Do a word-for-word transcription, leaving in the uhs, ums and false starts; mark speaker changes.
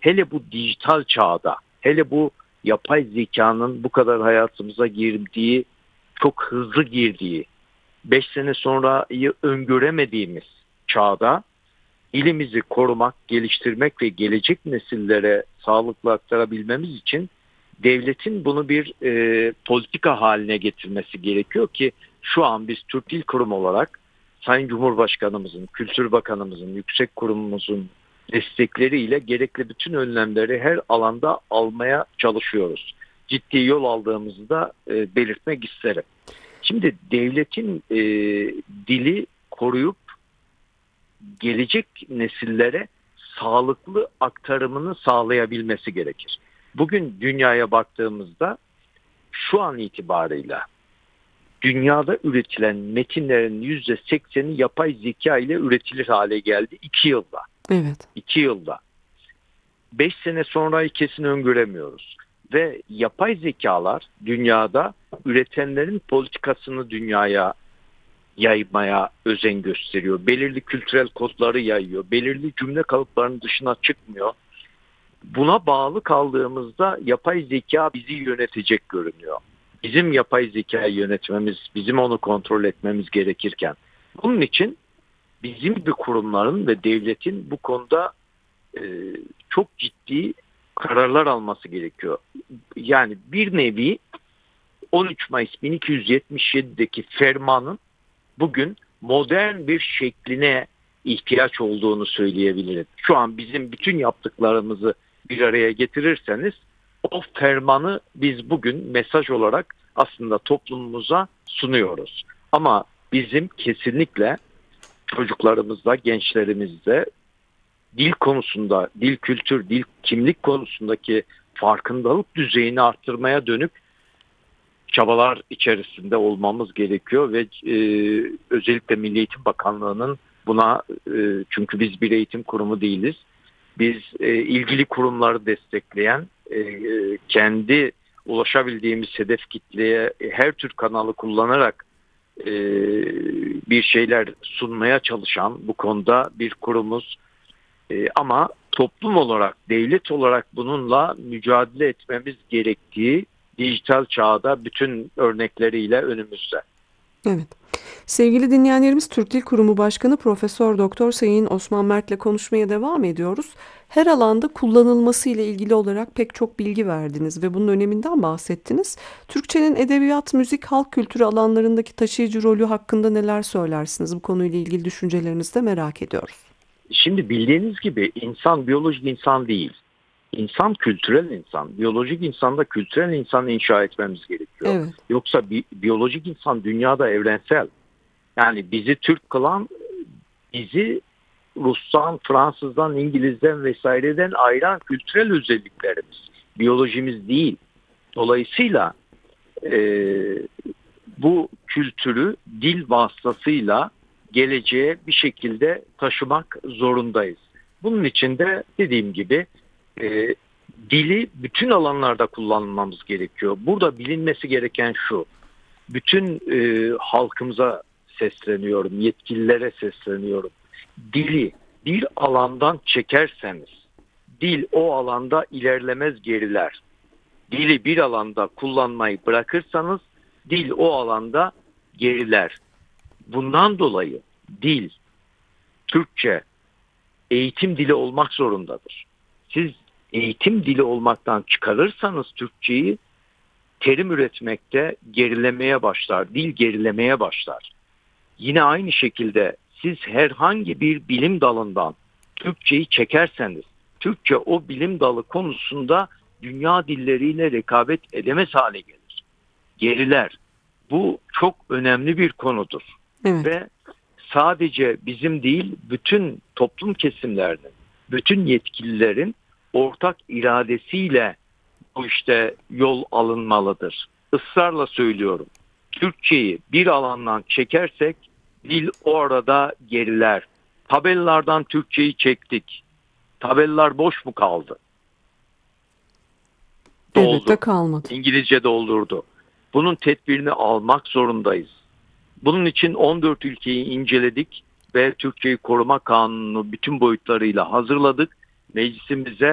Speaker 1: hele bu dijital çağda, hele bu yapay zekanın bu kadar hayatımıza girdiği, çok hızlı girdiği, beş sene sonrayı öngöremediğimiz çağda dilimizi korumak, geliştirmek ve gelecek nesillere sağlıklı aktarabilmemiz için devletin bunu bir e, politika haline getirmesi gerekiyor ki şu an biz Türk Dil Kurumu olarak Sayın Cumhurbaşkanımızın, Kültür Bakanımızın, Yüksek Kurumumuzun destekleriyle gerekli bütün önlemleri her alanda almaya çalışıyoruz. Ciddi yol aldığımızı da e, belirtmek isterim. Şimdi devletin e, dili koruyup gelecek nesillere sağlıklı aktarımını sağlayabilmesi gerekir. Bugün dünyaya baktığımızda şu an itibarıyla dünyada üretilen metinlerin yüzde sekseni yapay zeka ile üretilir hale geldi iki yılda.
Speaker 2: Evet.
Speaker 1: iki yılda. beş sene sonrayı kesin öngöremiyoruz. Ve yapay zekalar dünyada üretenlerin politikasını dünyaya yaymaya özen gösteriyor. Belirli kültürel kodları yayıyor. Belirli cümle kalıplarının dışına çıkmıyor. Buna bağlı kaldığımızda yapay zeka bizi yönetecek görünüyor. Bizim yapay zekayı yönetmemiz, bizim onu kontrol etmemiz gerekirken. Bunun için bizim gibi kurumların ve devletin bu konuda e, çok ciddi kararlar alması gerekiyor. Yani bir nevi on üç Mayıs bin iki yüz yetmiş yedi'deki fermanın bugün modern bir şekline ihtiyaç olduğunu söyleyebilirim. Şu an bizim bütün yaptıklarımızı bir araya getirirseniz o fermanı biz bugün mesaj olarak aslında toplumumuza sunuyoruz. Ama bizim kesinlikle çocuklarımızla, gençlerimizle dil konusunda, dil kültür, dil kimlik konusundaki farkındalık düzeyini arttırmaya dönük çabalar içerisinde olmamız gerekiyor ve e, özellikle Milli Eğitim Bakanlığı'nın buna e, çünkü biz bir eğitim kurumu değiliz. Biz e, ilgili kurumları destekleyen, e, kendi ulaşabildiğimiz hedef kitleye e, her tür kanalı kullanarak e, bir şeyler sunmaya çalışan bu konuda bir kurumuz. E, ama toplum olarak, devlet olarak bununla mücadele etmemiz gerektiği dijital çağda bütün örnekleriyle önümüzde.
Speaker 2: Evet. Sevgili dinleyenlerimiz, Türk Dil Kurumu Başkanı Profesör Doktor Sayın Osman Mert'le konuşmaya devam ediyoruz. Her alanda kullanılması ile ilgili olarak pek çok bilgi verdiniz ve bunun öneminden bahsettiniz. Türkçenin edebiyat, müzik, halk kültürü alanlarındaki taşıyıcı rolü hakkında neler söylersiniz? Bu konuyla ilgili düşüncelerinizi de merak ediyoruz.
Speaker 1: Şimdi bildiğiniz gibi insan biyolojik insan değil. İnsan kültürel insan. Biyolojik insanda kültürel insan inşa etmemiz gerekiyor.
Speaker 2: Evet.
Speaker 1: Yoksa bi- biyolojik insan dünyada evrensel. Yani bizi Türk kılan, bizi Rus'tan, Fransız'dan, İngiliz'den vesaireden ayıran kültürel özelliklerimiz. Biyolojimiz değil. Dolayısıyla e, bu kültürü dil vasıtasıyla geleceğe bir şekilde taşımak zorundayız. Bunun için de dediğim gibi e, dili bütün alanlarda kullanmamız gerekiyor. Burada bilinmesi gereken şu, bütün e, halkımıza sesleniyorum, yetkililere sesleniyorum. Dili bir alandan çekerseniz, dil o alanda ilerlemez, geriler. Dili bir alanda kullanmayı bırakırsanız, dil o alanda geriler. Bundan dolayı dil, Türkçe, eğitim dili olmak zorundadır. Siz eğitim dili olmaktan çıkarırsanız Türkçeyi, terim üretmekte gerilemeye başlar, dil gerilemeye başlar. Yine aynı şekilde siz herhangi bir bilim dalından Türkçeyi çekerseniz, Türkçe o bilim dalı konusunda dünya dilleriyle rekabet edemez hale gelir. Geriler. Bu çok önemli bir konudur.
Speaker 2: Evet.
Speaker 1: Ve sadece bizim değil, bütün toplum kesimlerinin, bütün yetkililerin ortak iradesiyle bu işte yol alınmalıdır. Israrla söylüyorum. Türkçeyi bir alandan çekersek dil o arada geriler. Tabelalardan Türkçeyi çektik. Tabelalar boş mu kaldı?
Speaker 2: Elbette
Speaker 1: Doldu.
Speaker 2: kalmadı.
Speaker 1: İngilizce doldurdu. Bunun tedbirini almak zorundayız. Bunun için on dört ülkeyi inceledik ve Türkçeyi Koruma Kanunu bütün boyutlarıyla hazırladık. Meclisimize